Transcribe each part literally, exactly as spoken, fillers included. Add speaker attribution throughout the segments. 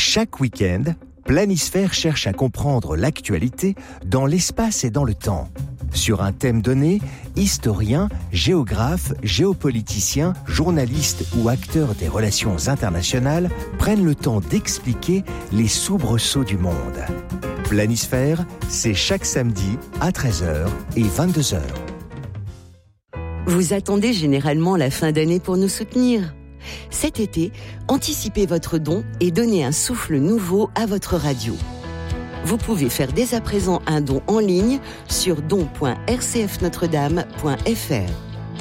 Speaker 1: Chaque week-end, Planisphère cherche à comprendre l'actualité dans l'espace et dans le temps. Sur un thème donné, historiens, géographes, géopoliticiens, journalistes ou acteurs des relations internationales prennent le temps d'expliquer les soubresauts du monde. Planisphère, c'est chaque samedi à treize heures et vingt-deux heures.
Speaker 2: Vous attendez généralement la fin d'année pour nous soutenir. Cet été, anticipez votre don et donnez un souffle nouveau à votre radio. Vous pouvez faire dès à présent un don en ligne sur don point r c f notre dame point f r.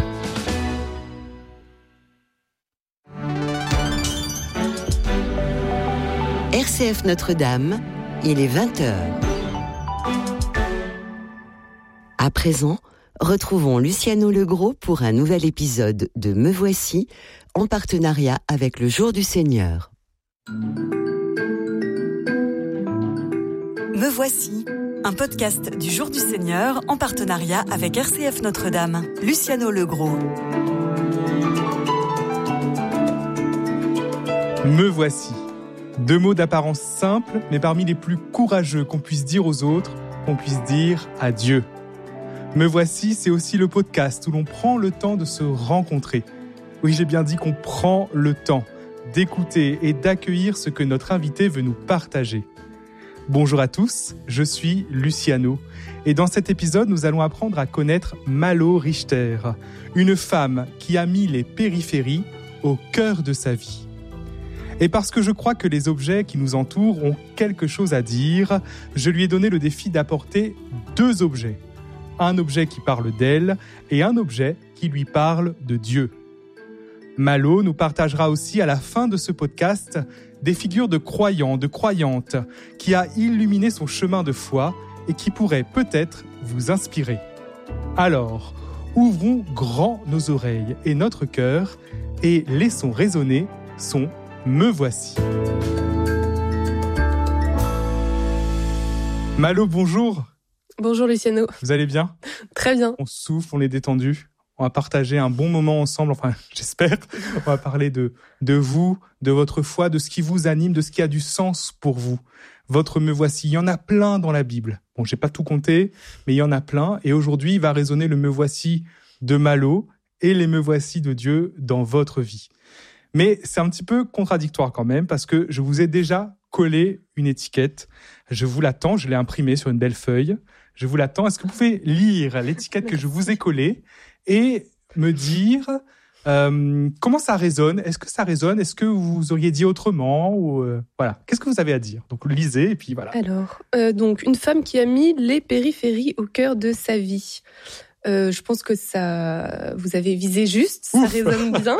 Speaker 2: R C F Notre-Dame, il est vingt heures. À présent, retrouvons Luciano Legros pour un nouvel épisode de Me Voici, en partenariat avec le Jour du Seigneur.
Speaker 3: Me Voici, un podcast du Jour du Seigneur en partenariat avec R C F Notre-Dame. Luciano Legros.
Speaker 4: Me voici. Deux mots d'apparence simple, mais parmi les plus courageux qu'on puisse dire aux autres, qu'on puisse dire à Dieu. Me voici, c'est aussi le podcast où l'on prend le temps de se rencontrer. Oui, j'ai bien dit qu'on prend le temps d'écouter et d'accueillir ce que notre invité veut nous partager. Bonjour à tous, je suis Luciano. Et dans cet épisode, nous allons apprendre à connaître Malo Richter, une femme qui a mis les périphéries au cœur de sa vie. Et parce que je crois que les objets qui nous entourent ont quelque chose à dire, je lui ai donné le défi d'apporter deux objets. Un objet qui parle d'elle et un objet qui lui parle de Dieu. Malo nous partagera aussi à la fin de ce podcast des figures de croyants, de croyantes, qui a illuminé son chemin de foi et qui pourraient peut-être vous inspirer. Alors, ouvrons grand nos oreilles et notre cœur et laissons résonner son « Me voici ». Malo, bonjour.
Speaker 5: Bonjour Luciano.
Speaker 4: Vous allez bien ?
Speaker 5: Très bien.
Speaker 4: On souffle, on est détendu. On va partager un bon moment ensemble, enfin j'espère. On va parler de, de vous, de votre foi, de ce qui vous anime, de ce qui a du sens pour vous. Votre Me voici, il y en a plein dans la Bible. Bon, j'ai pas tout compté, mais il y en a plein. Et aujourd'hui, il va résonner le Me voici de Malo et les Me voici de Dieu dans votre vie. Mais c'est un petit peu contradictoire quand même, parce que je vous ai déjà collé une étiquette. Je vous l'attends, je l'ai imprimée sur une belle feuille. Je vous l'attends. Est-ce que vous pouvez lire l'étiquette que je vous ai collée et me dire euh, comment ça résonne ? Est-ce que ça résonne ? Est-ce que vous auriez dit autrement ou euh, voilà. Qu'est-ce que vous avez à dire ? Donc lisez et puis voilà.
Speaker 5: Alors, euh, donc une femme qui a mis les périphéries au cœur de sa vie. Euh, je pense que ça, vous avez visé juste, ça Ouf. Résonne bien.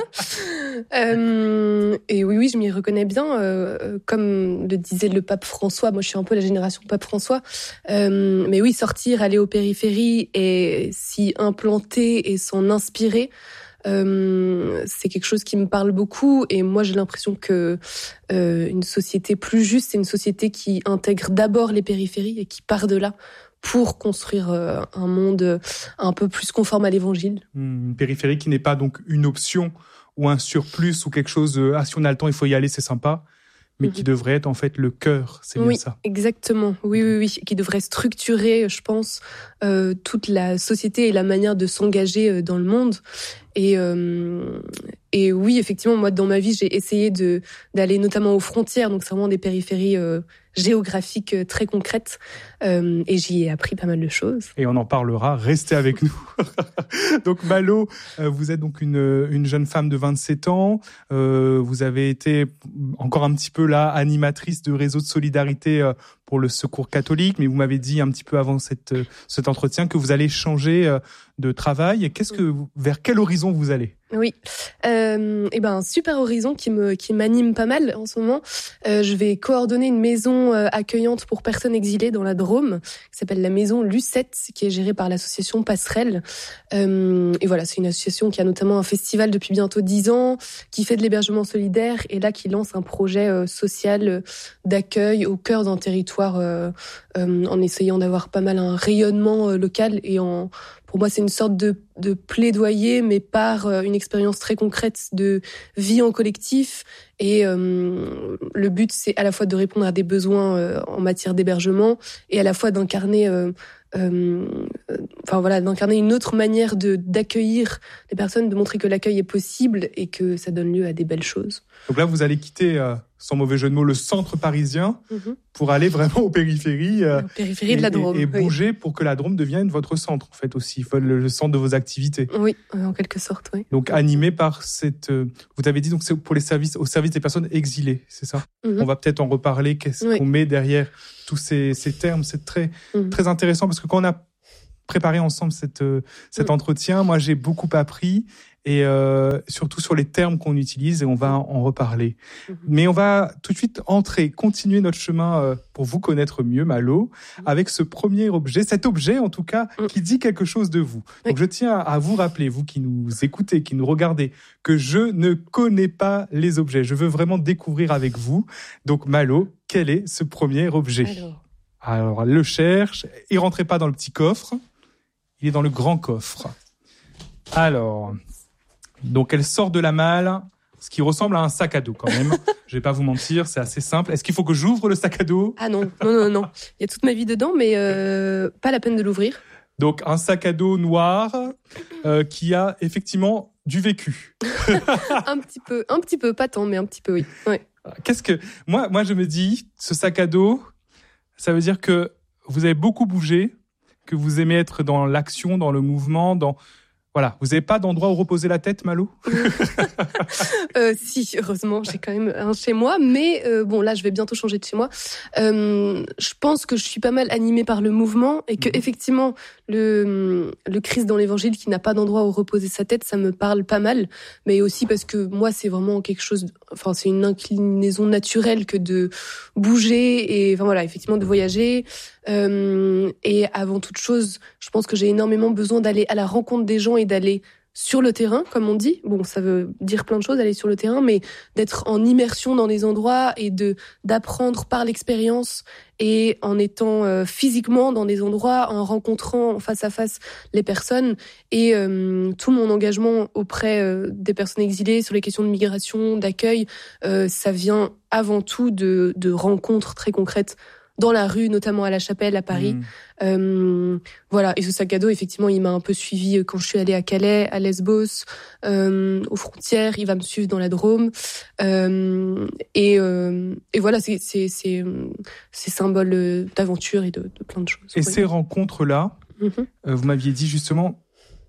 Speaker 5: euh, et oui, oui, je m'y reconnais bien. Euh, comme le disait le pape François, moi je suis un peu la génération pape François. Euh, mais oui, sortir, aller aux périphéries et s'y implanter et s'en inspirer, euh, c'est quelque chose qui me parle beaucoup. Et moi, j'ai l'impression que euh, une société plus juste, c'est une société qui intègre d'abord les périphéries et qui part de là pour construire euh, un monde un peu plus conforme à l'évangile. Une
Speaker 4: périphérie qui n'est pas donc une option ou un surplus ou quelque chose, euh, ah si on a le temps, il faut y aller, c'est sympa, mais mmh. qui devrait être en fait le cœur, c'est
Speaker 5: oui,
Speaker 4: bien ça.
Speaker 5: Exactement, oui, oui, oui, qui devrait structurer, je pense, euh, toute la société et la manière de s'engager dans le monde. Et, euh, et oui, effectivement, moi, dans ma vie, j'ai essayé de, d'aller notamment aux frontières, donc c'est vraiment des périphéries euh, géographiques euh, très concrètes, euh, et j'y ai appris pas mal de choses.
Speaker 4: Et on en parlera, restez avec nous. Donc Malo, euh, vous êtes donc une, une jeune femme de vingt-sept ans, euh, vous avez été encore un petit peu là, animatrice de réseau de solidarité euh, pour le Secours catholique, mais vous m'avez dit un petit peu avant cette, cet entretien que vous allez changer de travail. Qu'est-ce que, vers quel horizon vous allez ?
Speaker 5: Oui, euh, et ben un super horizon qui me qui m'anime pas mal en ce moment. Euh, je vais coordonner une maison euh, accueillante pour personnes exilées dans la Drôme, qui s'appelle la maison Lucette, qui est gérée par l'association Passerelle. Euh, et voilà, c'est une association qui a notamment un festival depuis bientôt dix ans, qui fait de l'hébergement solidaire et là qui lance un projet euh, social euh, d'accueil au cœur d'un territoire, euh, euh, en essayant d'avoir pas mal un rayonnement euh, local et en pour moi, c'est une sorte de, de plaidoyer, mais par euh, une expérience très concrète de vie en collectif. Et euh, le but, c'est à la fois de répondre à des besoins euh, en matière d'hébergement et à la fois d'incarner, euh, euh, enfin voilà, d'incarner une autre manière de d'accueillir les personnes, de montrer que l'accueil est possible et que ça donne lieu à des belles choses.
Speaker 4: Donc là, vous allez quitter, euh, sans mauvais jeu de mots, le centre parisien mm-hmm. pour aller vraiment aux périphéries, euh,
Speaker 5: aux périphéries et, de la Drôme,
Speaker 4: et, et bouger
Speaker 5: oui.
Speaker 4: pour que la Drôme devienne votre centre, en fait aussi, le, le centre de vos activités.
Speaker 5: Oui, en quelque sorte, oui.
Speaker 4: Donc animé par cette, euh, vous avez dit donc c'est pour les services, au service des personnes exilées, c'est ça? Mm-hmm. On va peut-être en reparler. Qu'est-ce oui. qu'on met derrière tous ces, ces termes? C'est très, mm-hmm. très intéressant parce que quand on a préparé ensemble cette, euh, cet mm-hmm. entretien, moi j'ai beaucoup appris. Et euh, surtout sur les termes qu'on utilise, et on va en reparler. Mmh. Mais on va tout de suite entrer, continuer notre chemin euh, pour vous connaître mieux, Malo, mmh. avec ce premier objet, cet objet en tout cas, mmh. qui dit quelque chose de vous. Oui. Donc je tiens à vous rappeler, vous qui nous écoutez, qui nous regardez, que je ne connais pas les objets. Je veux vraiment découvrir avec vous. Donc Malo, quel est ce premier objet? Alors, Alors le cherche, il rentrait pas dans le petit coffre, il est dans le grand coffre. Alors... Donc, elle sort de la malle, ce qui ressemble à un sac à dos quand même. Je vais pas vous mentir, c'est assez simple. Est-ce qu'il faut que j'ouvre le sac à dos?
Speaker 5: Ah non, non, non, non. Il y a toute ma vie dedans, mais euh, pas la peine de l'ouvrir.
Speaker 4: Donc, un sac à dos noir euh, qui a effectivement du vécu.
Speaker 5: un petit peu, un petit peu, pas tant, mais un petit peu, oui. Ouais.
Speaker 4: Qu'est-ce que moi, moi, je me dis, ce sac à dos, ça veut dire que vous avez beaucoup bougé, que vous aimez être dans l'action, dans le mouvement, dans Voilà, vous n'avez pas d'endroit où reposer la tête, Malo?
Speaker 5: euh, Si, heureusement, j'ai quand même un chez moi. Mais euh, bon, là, je vais bientôt changer de chez moi. Euh, je pense que je suis pas mal animée par le mouvement et que, mmh. effectivement, le, le Christ dans l'Évangile qui n'a pas d'endroit où reposer sa tête, ça me parle pas mal. Mais aussi parce que moi, c'est vraiment quelque chose... Enfin, c'est une inclinaison naturelle que de bouger et, enfin voilà, effectivement, de voyager. Euh, et avant toute chose, je pense que j'ai énormément besoin d'aller à la rencontre des gens et d'aller sur le terrain, comme on dit. Bon, ça veut dire plein de choses, aller sur le terrain, mais d'être en immersion dans des endroits et de d'apprendre par l'expérience et en étant euh, physiquement dans des endroits, en rencontrant face à face les personnes. Et euh, tout mon engagement auprès euh, des personnes exilées sur les questions de migration, d'accueil, euh, ça vient avant tout de, de rencontres très concrètes dans la rue, notamment à La Chapelle, à Paris. Mmh. Euh, voilà. Et ce sac à dos, effectivement, il m'a un peu suivi quand je suis allée à Calais, à Lesbos, euh, aux frontières. Il va me suivre dans la Drôme. Euh, et, euh, et voilà, c'est, c'est, c'est, c'est symbole d'aventure et de, de plein de choses.
Speaker 4: Et
Speaker 5: oui.
Speaker 4: ces rencontres-là, mmh. euh, vous m'aviez dit justement,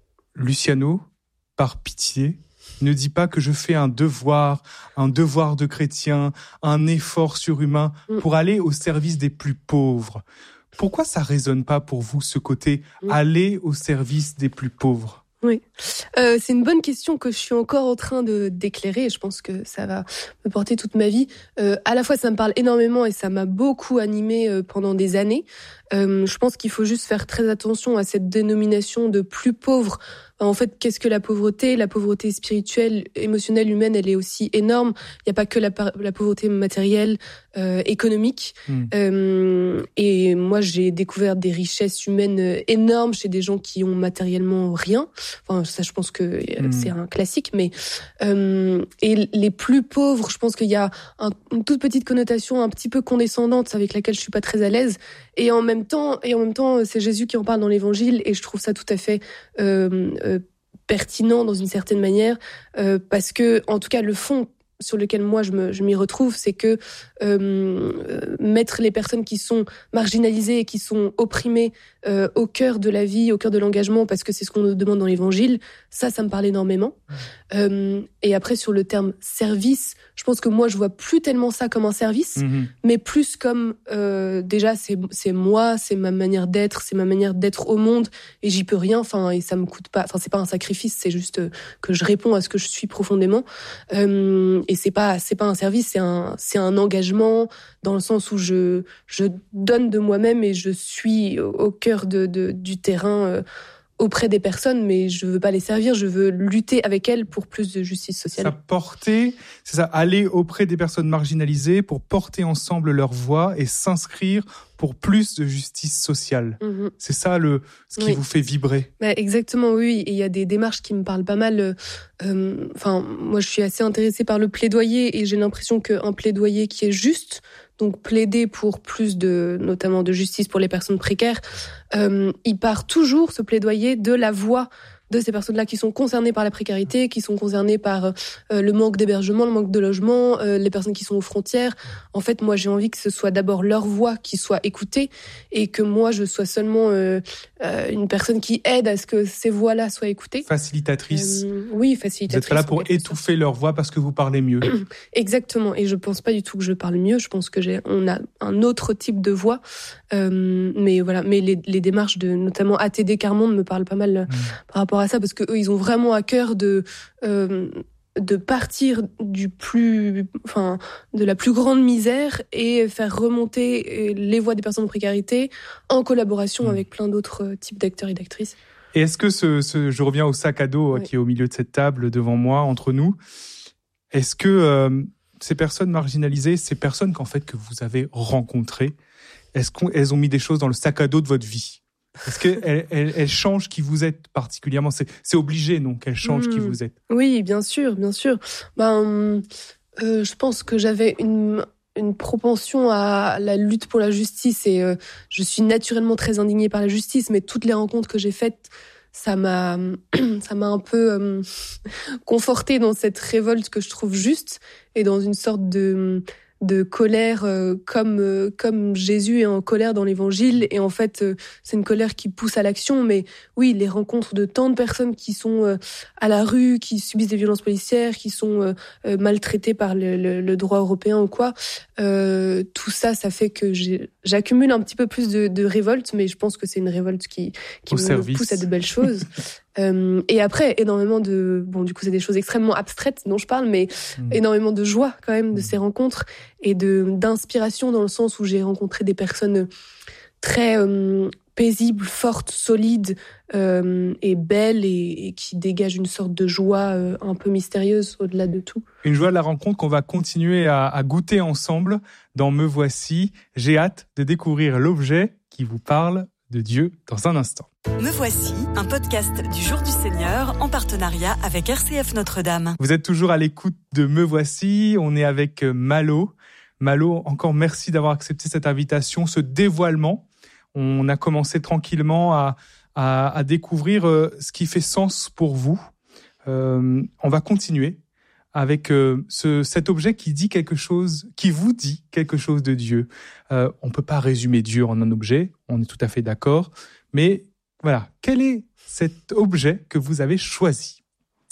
Speaker 4: Luciano, par pitié, ne dis pas que je fais un devoir, un devoir de chrétien, un effort surhumain pour aller au service des plus pauvres. Pourquoi ça résonne pas pour vous, ce côté aller au service des plus pauvres?
Speaker 5: Oui, euh, c'est une bonne question que je suis encore en train de d'éclairer. Et je pense que ça va me porter toute ma vie. Euh, à la fois, ça me parle énormément et ça m'a beaucoup animée euh, pendant des années. Euh, je pense qu'il faut juste faire très attention à cette dénomination de plus pauvre. En fait, qu'est-ce que la pauvreté? La pauvreté spirituelle, émotionnelle, humaine, elle est aussi énorme. Il n'y a pas que la, la pauvreté matérielle, euh, économique. Mmh. Euh, et moi, j'ai découvert des richesses humaines énormes chez des gens qui ont matériellement rien. Enfin, ça, je pense que mmh. c'est un classique. Mais euh, et les plus pauvres, je pense qu'il y a un, une toute petite connotation un petit peu condescendante avec laquelle je suis pas très à l'aise. Et en même temps, et en même temps, c'est Jésus qui en parle dans l'Évangile, et je trouve ça tout à fait euh, euh, pertinent dans une certaine manière, euh, parce que, en tout cas, le fond sur lequel moi je, me, je m'y retrouve, c'est que euh, mettre les personnes qui sont marginalisées et qui sont opprimées euh, au cœur de la vie, au cœur de l'engagement, parce que c'est ce qu'on nous demande dans l'Évangile, ça, ça me parle énormément. Mmh. Euh, et après, sur le terme service, je pense que moi, je vois plus tellement ça comme un service, mmh. mais plus comme, euh, déjà, c'est, c'est moi, c'est ma manière d'être, c'est ma manière d'être au monde, et j'y peux rien, enfin, et ça me coûte pas, enfin, c'est pas un sacrifice, c'est juste que je réponds à ce que je suis profondément. Euh, et c'est pas, c'est pas un service, c'est un, c'est un engagement, dans le sens où je, je donne de moi-même et je suis au cœur de, de, du terrain, euh, auprès des personnes, mais je veux pas les servir, je veux lutter avec elles pour plus de justice sociale.
Speaker 4: Ça porter, c'est ça, aller auprès des personnes marginalisées pour porter ensemble leur voix et s'inscrire pour plus de justice sociale. Mmh. C'est ça le, ce qui oui. vous fait vibrer.
Speaker 5: Bah, exactement, oui. Et il y a des démarches qui me parlent pas mal. Euh, enfin, moi, je suis assez intéressée par le plaidoyer et j'ai l'impression qu'un plaidoyer qui est juste, donc plaider pour plus de, notamment de justice pour les personnes précaires, euh, il part toujours, ce plaidoyer, de la voix de ces personnes-là qui sont concernées par la précarité, qui sont concernées par euh, le manque d'hébergement, le manque de logement, euh, les personnes qui sont aux frontières. En fait, moi, j'ai envie que ce soit d'abord leur voix qui soit écoutée et que moi, je sois seulement euh, euh, une personne qui aide à ce que ces voix-là soient écoutées.
Speaker 4: Facilitatrice.
Speaker 5: Euh, oui, facilitatrice.
Speaker 4: Vous êtes pas là pour étouffer leur voix parce que vous parlez mieux.
Speaker 5: Exactement. Et je pense pas du tout que je parle mieux. Je pense que j'ai, on a un autre type de voix. Euh, mais voilà. Mais les, les démarches de, notamment A T D Carmonde me parlent pas mal mmh. par rapport à ça parce que eux, ils ont vraiment à cœur de euh, de partir du plus, enfin, de la plus grande misère et faire remonter les voix des personnes en précarité en collaboration mmh. avec plein d'autres types d'acteurs et d'actrices.
Speaker 4: Et est-ce que ce, ce je reviens au sac à dos oui. qui est au milieu de cette table devant moi entre nous, est-ce que euh, ces personnes marginalisées, ces personnes qu'en fait que vous avez rencontrées, est-ce qu'elles ont mis des choses dans le sac à dos de votre vie? Est-ce qu'elle elle, elle change qui vous êtes particulièrement? C'est, c'est obligé, non, qu'elle change mmh. qui vous êtes?
Speaker 5: Oui, bien sûr, bien sûr. Ben, euh, je pense que j'avais une, une propension à la lutte pour la justice et euh, je suis naturellement très indignée par la justice, mais toutes les rencontres que j'ai faites, ça m'a, ça m'a un peu euh, confortée dans cette révolte que je trouve juste et dans une sorte de... de colère euh, comme euh, comme Jésus est en colère dans l'évangile et en fait euh, c'est une colère qui pousse à l'action mais oui les rencontres de tant de personnes qui sont euh, à la rue qui subissent des violences policières qui sont euh, euh, maltraitées par le, le, le droit européen ou quoi euh, tout ça ça fait que j'ai, j'accumule un petit peu plus de, de révolte mais je pense que c'est une révolte qui qui
Speaker 4: Au
Speaker 5: me
Speaker 4: service.
Speaker 5: pousse à de belles choses. Euh, et après, énormément de... Bon, du coup, c'est des choses extrêmement abstraites dont je parle, mais mmh. énormément de joie quand même de ces rencontres et de, d'inspiration dans le sens où j'ai rencontré des personnes très euh, paisibles, fortes, solides euh, et belles et, et qui dégagent une sorte de joie euh, un peu mystérieuse au-delà de tout.
Speaker 4: Une joie de la rencontre qu'on va continuer à, à goûter ensemble dans Me Voici. J'ai hâte de découvrir l'objet qui vous parle de Dieu dans un instant.
Speaker 3: Me Voici, un podcast du Jour du Seigneur en partenariat avec R C F Notre-Dame.
Speaker 4: Vous êtes toujours à l'écoute de Me Voici, on est avec Malo. Malo, encore merci d'avoir accepté cette invitation, ce dévoilement. On a commencé tranquillement à, à, à découvrir euh, ce qui fait sens pour vous. Euh, on va continuer avec euh, ce, cet objet qui dit quelque chose, qui vous dit quelque chose de Dieu. Euh, on peut pas résumer Dieu en un objet, on est tout à fait d'accord, mais voilà, quel est cet objet que vous avez choisi?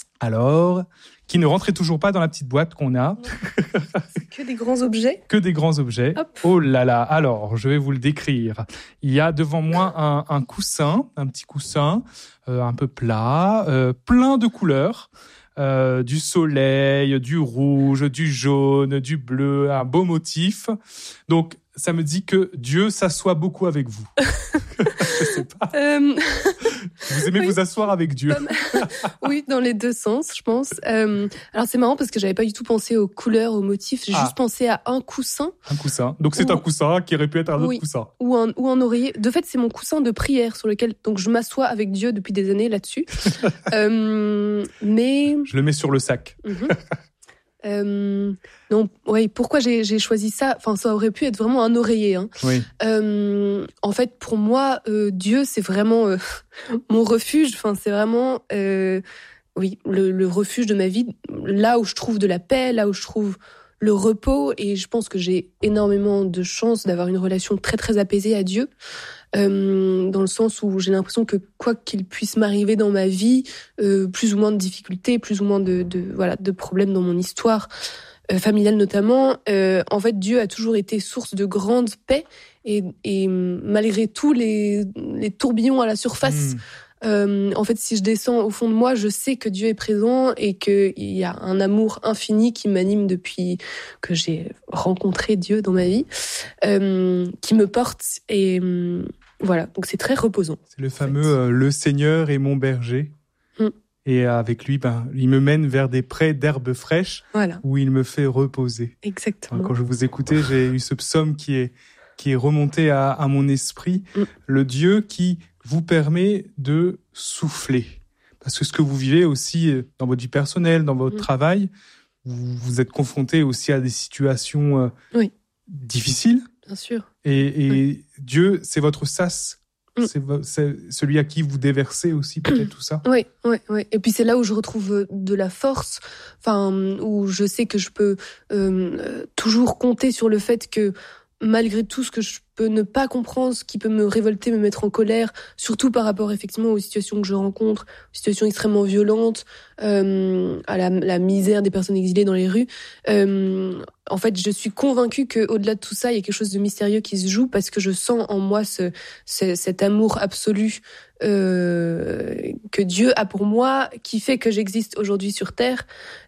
Speaker 4: Alors, qui ne rentrait toujours pas dans la petite boîte qu'on a.
Speaker 5: C'est que des grands objets.
Speaker 4: Que des grands objets. Hop. Oh là là, alors, je vais vous le décrire. Il y a devant moi un, un coussin, un petit coussin, euh, un peu plat, euh, plein de couleurs. Euh, du soleil, du rouge, du jaune, du bleu, un beau motif. Donc, ça me dit que Dieu s'assoit beaucoup avec vous. Je sais pas. Euh... Vous aimez oui. vous asseoir avec Dieu?
Speaker 5: Oui, dans les deux sens, je pense. Euh, alors, c'est marrant parce que j'avais pas du tout pensé aux couleurs, aux motifs. J'ai ah. juste pensé à un coussin.
Speaker 4: Un coussin. Donc, c'est ou... un coussin qui aurait pu être un
Speaker 5: oui.
Speaker 4: autre coussin.
Speaker 5: Ou un, ou un oreiller. De fait, c'est mon coussin de prière sur lequel donc je m'assois avec Dieu depuis des années là-dessus. euh, mais...
Speaker 4: Je le mets sur le sac.
Speaker 5: Mm-hmm. Euh, non, ouais. Pourquoi j'ai, j'ai choisi ça? Enfin, ça aurait pu être vraiment un oreiller. Hein.
Speaker 4: Oui.
Speaker 5: Euh, en fait, pour moi, euh, Dieu, c'est vraiment euh, mon refuge. Enfin, c'est vraiment, euh, oui, le, le refuge de ma vie. Là où je trouve de la paix, là où je trouve le repos. Et je pense que j'ai énormément de chance d'avoir une relation très très apaisée à Dieu. Euh, dans le sens où j'ai l'impression que quoi qu'il puisse m'arriver dans ma vie, euh, plus ou moins de difficultés, plus ou moins de, de voilà de problèmes dans mon histoire euh, familiale notamment, euh, en fait Dieu a toujours été source de grande paix et, et malgré tous les, les tourbillons à la surface. Mmh. Euh, en fait, si je descends au fond de moi, je sais que Dieu est présent et qu'il y a un amour infini qui m'anime depuis que j'ai rencontré Dieu dans ma vie, euh, qui me porte et Voilà, donc c'est très reposant.
Speaker 4: C'est le fameux euh, « Le Seigneur est mon berger mm. ». Et avec lui, ben, il me mène vers des prés d'herbes fraîches voilà. où il me fait reposer.
Speaker 5: Exactement.
Speaker 4: Quand je vous écoutais, j'ai eu ce psaume qui est, qui est remonté à, à mon esprit. Mm. Le Dieu qui vous permet de souffler. Parce que ce que vous vivez aussi dans votre vie personnelle, dans votre mmh. travail, vous, vous êtes confronté aussi à des situations euh,
Speaker 5: oui.
Speaker 4: difficiles.
Speaker 5: Bien sûr.
Speaker 4: Et, et
Speaker 5: oui.
Speaker 4: Dieu, c'est votre sas. Mmh. C'est, c'est celui à qui vous déversez aussi peut-être tout ça.
Speaker 5: Oui, oui, oui. Et puis c'est là où je retrouve de la force, enfin, où je sais que je peux euh, toujours compter sur le fait que malgré tout ce que je peux ne pas comprendre, ce qui peut me révolter, me mettre en colère, surtout par rapport effectivement aux situations que je rencontre, aux situations extrêmement violentes, euh, à la, la misère des personnes exilées dans les rues. Euh, en fait, je suis convaincue qu'au-delà de tout ça, il y a quelque chose de mystérieux qui se joue parce que je sens en moi ce, ce, cet amour absolu euh, que Dieu a pour moi, qui fait que j'existe aujourd'hui sur Terre.